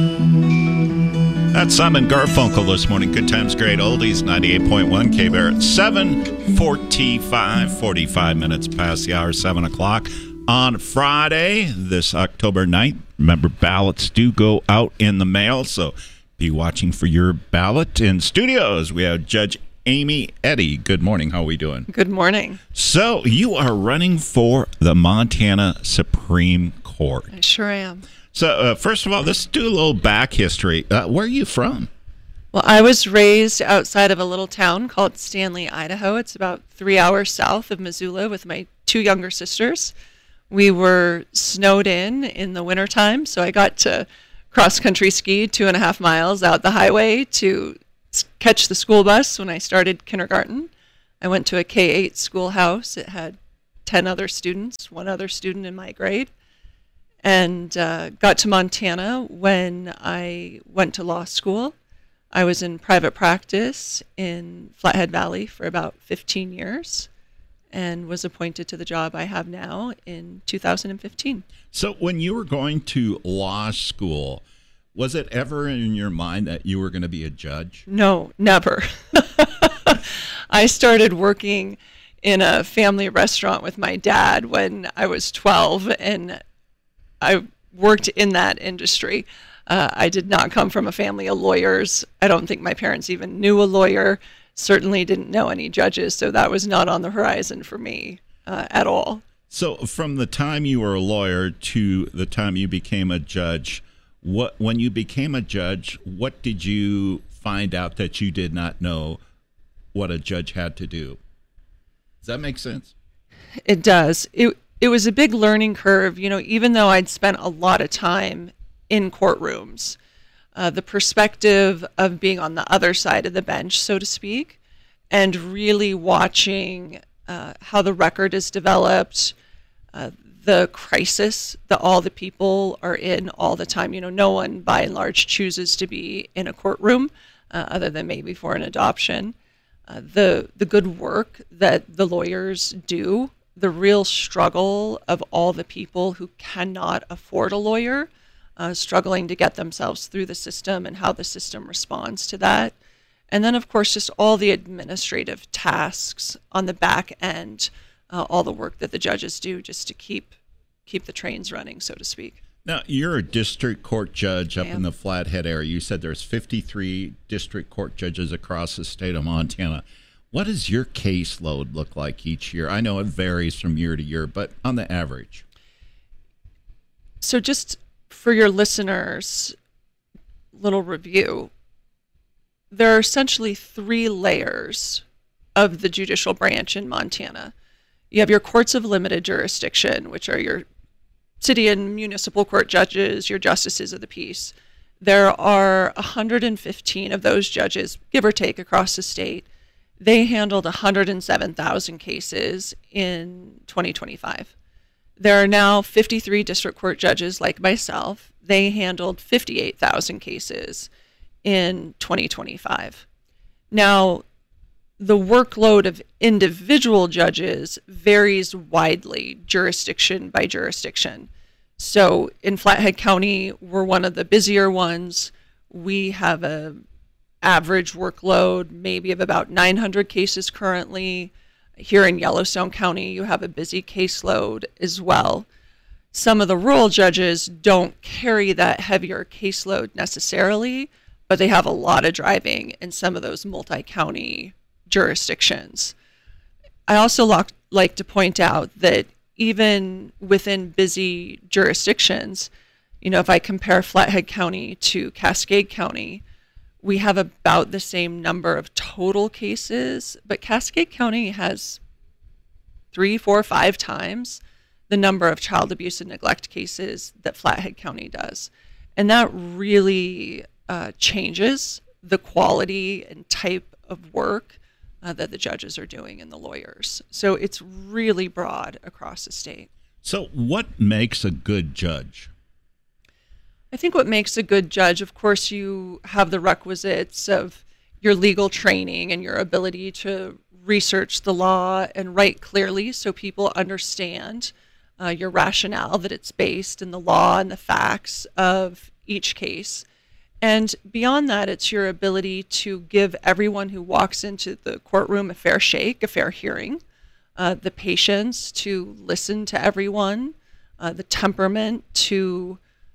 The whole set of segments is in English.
That's Simon Garfunkel this morning. Good Times, Great Oldies, 98.1 K-Barrett. 45 minutes past the hour, 7 o'clock on Friday, this October 9th. Remember, ballots do go out in the mail, so be watching for your ballot. In studios, we have Judge Amy Eddy. Good morning. How are we doing? Good morning. So, you are running for the Montana Supreme Court. I sure am. So, first of all, let's do a little back history. Where are you from? Well, I was raised outside of a little town called Stanley, Idaho. It's about 3 hours south of Missoula with my two younger sisters. We were snowed in the wintertime, so I got to cross-country ski 2.5 miles out the highway to catch the school bus when I started kindergarten. I went to a K-8 schoolhouse. It had 10 other students, one other student in my grade. And got to Montana when I went to law school. I was in private practice in Flathead Valley for about 15 years and was appointed to the job I have now in 2015. So when you were going to law school, was it ever in your mind that you were going to be a judge? No, never. I started working in a family restaurant with my dad when I was 12, and I worked in that industry. I did not come from a family of lawyers. I don't think my parents even knew a lawyer, certainly didn't know any judges, so that was not on the horizon for me at all. So from the time you were a lawyer to the time you became a judge, when you became a judge, what did you find out that you did not know what a judge had to do? Does that make sense? It does. It was a big learning curve, even though I'd spent a lot of time in courtrooms. The perspective of being on the other side of the bench, so to speak, and really watching how the record is developed, the crisis that all the people are in all the time. No one, by and large, chooses to be in a courtroom, other than maybe for an adoption. The good work that the lawyers do, the real struggle of all the people who cannot afford a lawyer, struggling to get themselves through the system and how the system responds to that. And then, of course, just all the administrative tasks on the back end, all the work that the judges do just to keep the trains running, so to speak. Now, you're a district court judge up in the Flathead area. You said there's 53 district court judges across the state of Montana. What does your caseload look like each year? I know it varies from year to year, but on the average. So just for your listeners, little review. There are essentially 3 layers of the judicial branch in Montana. You have your courts of limited jurisdiction, which are your city and municipal court judges, your justices of the peace. There are 115 of those judges, give or take, across the state. They handled 107,000 cases in 2025. There are now 53 district court judges like myself. They handled 58,000 cases in 2025. Now, the workload of individual judges varies widely, jurisdiction by jurisdiction. So in Flathead County, we're one of the busier ones. We have an average workload maybe of about 900 cases currently. Here in Yellowstone County, you have a busy caseload as well. Some of the rural judges don't carry that heavier caseload necessarily, but they have a lot of driving in some of those multi-county jurisdictions. I also like to point out that even within busy jurisdictions, if I compare Flathead County to Cascade County, we have about the same number of total cases, but Cascade County has 3, 4, 5 times the number of child abuse and neglect cases that Flathead County does. And that really changes the quality and type of work that the judges are doing and the lawyers. So it's really broad across the state. So what makes a good judge? I think what makes a good judge, of course, you have the requisites of your legal training and your ability to research the law and write clearly so people understand your rationale, that it's based in the law and the facts of each case. And beyond that, it's your ability to give everyone who walks into the courtroom a fair shake, a fair hearing, the patience to listen to everyone, the temperament to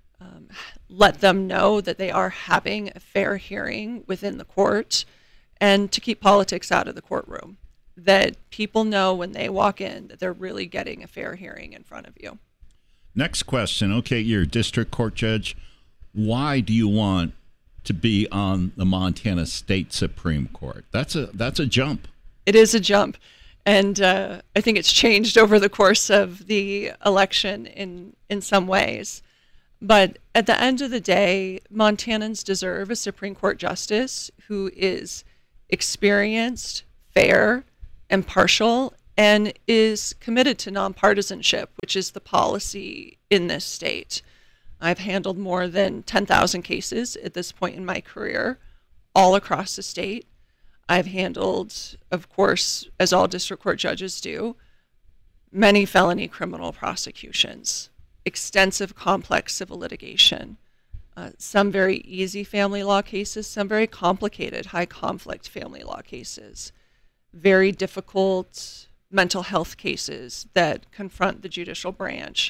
let them know that they are having a fair hearing within the court, and to keep politics out of the courtroom, that people know when they walk in that they're really getting a fair hearing in front of you. Next question. Okay, you're a district court judge. Why do you want to be on the Montana State Supreme Court? That's a jump. It is a jump. And I think it's changed over the course of the election in some ways. But at the end of the day, Montanans deserve a Supreme Court justice who is experienced, fair, impartial, and is committed to nonpartisanship, which is the policy in this state. I've handled more than 10,000 cases at this point in my career, all across the state. I've handled, of course, as all district court judges do, many felony criminal prosecutions, extensive complex civil litigation, some very easy family law cases, some very complicated, high conflict family law cases, very difficult mental health cases that confront the judicial branch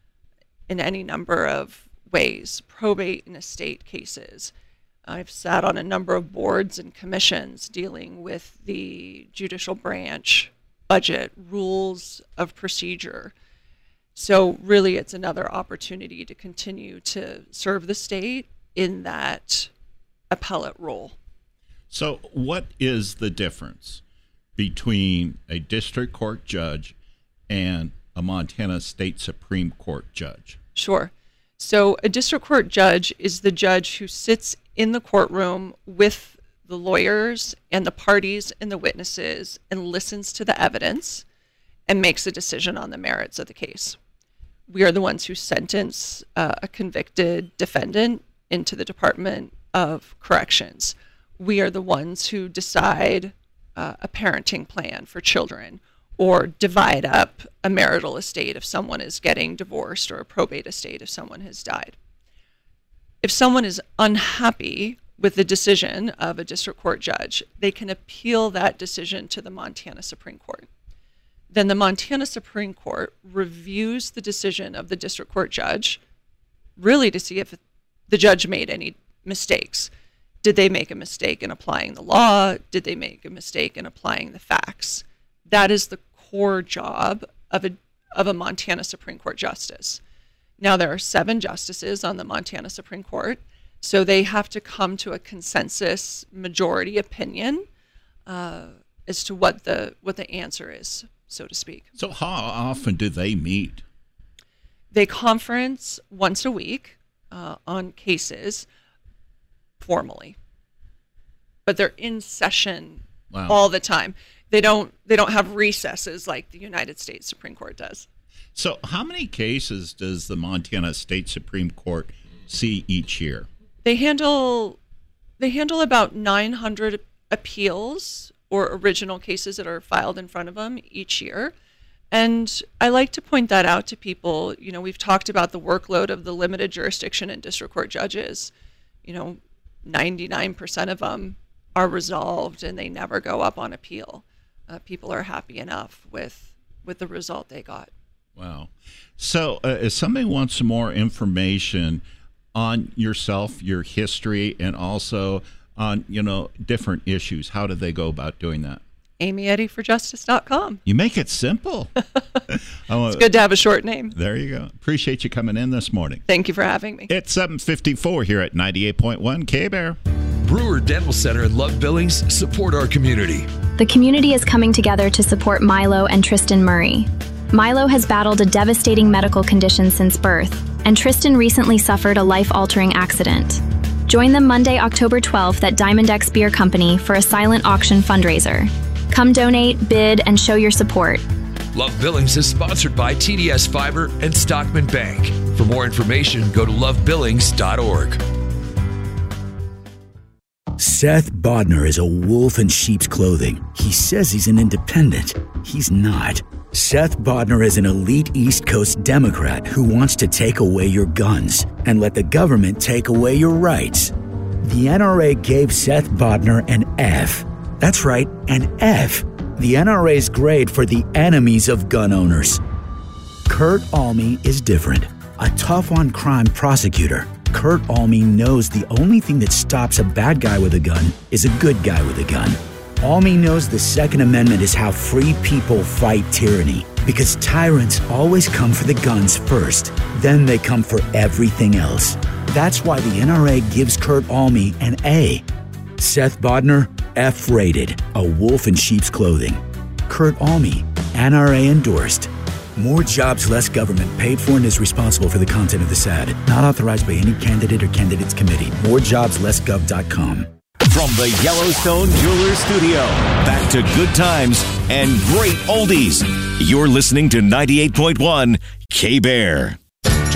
in any number of ways, probate and estate cases. I've sat on a number of boards and commissions dealing with the judicial branch, budget, rules of procedure. So really, it's another opportunity to continue to serve the state in that appellate role. So what is the difference between a district court judge and a Montana State Supreme Court judge? Sure. So a district court judge is the judge who sits in the courtroom with the lawyers and the parties and the witnesses and listens to the evidence and makes a decision on the merits of the case. We are the ones who sentence a convicted defendant into the Department of Corrections. We are the ones who decide a parenting plan for children, or divide up a marital estate if someone is getting divorced, or a probate estate if someone has died. If someone is unhappy with the decision of a district court judge, they can appeal that decision to the Montana Supreme Court. Then the Montana Supreme Court reviews the decision of the district court judge, really to see if the judge made any mistakes. Did they make a mistake in applying the law? Did they make a mistake in applying the facts? That is the core job of a Montana Supreme Court justice. Now, there are 7 justices on the Montana Supreme Court, so they have to come to a consensus majority opinion as to what the answer is, so to speak. So how often do they meet? They conference once a week on cases formally, but they're in session all the time. They don't have recesses like the United States Supreme Court does. So how many cases does the Montana State Supreme Court see each year? They handle about 900 appeals or original cases that are filed in front of them each year. And I like to point that out to people. You know, we've talked about the workload of the limited jurisdiction and district court judges. 99% of them are resolved and they never go up on appeal. People are happy enough with the result they got. Wow. So if somebody wants some more information on yourself, your history, and also on, different issues, how do they go about doing that? AmyEddyForJustice.com. You make it simple. It's good to have a short name. There you go. Appreciate you coming in this morning. Thank you for having me. It's 7:54 here at 98.1 K-Bear. Brewer Dental Center and Love Billings support our community. The community is coming together to support Milo and Tristan Murray. Milo has battled a devastating medical condition since birth, and Tristan recently suffered a life-altering accident. Join them Monday, October 12th at Diamond X Beer Company for a silent auction fundraiser. Come donate, bid, and show your support. Love Billings is sponsored by TDS Fiber and Stockman Bank. For more information, go to lovebillings.org. Seth Bodnar is a wolf in sheep's clothing. He says he's an independent. He's not. Seth Bodnar is an elite East Coast Democrat who wants to take away your guns and let the government take away your rights. The NRA gave Seth Bodner an F. That's right, an F. The NRA's grade for the enemies of gun owners. Kurt Alme is different. A tough-on-crime prosecutor, Kurt Alme knows the only thing that stops a bad guy with a gun is a good guy with a gun. Alme knows the Second Amendment is how free people fight tyranny, because tyrants always come for the guns first, then they come for everything else. That's why the NRA gives Kurt Alme an A. Seth Bodner, F-rated, a wolf in sheep's clothing. Kurt Alme, NRA endorsed. More jobs, less government. Paid for and is responsible for the content of this ad. Not authorized by any candidate or candidates committee. MoreJobsLessGov.com. From the Yellowstone Jewelers Studio, back to good times and great oldies. You're listening to 98.1 K-Bear.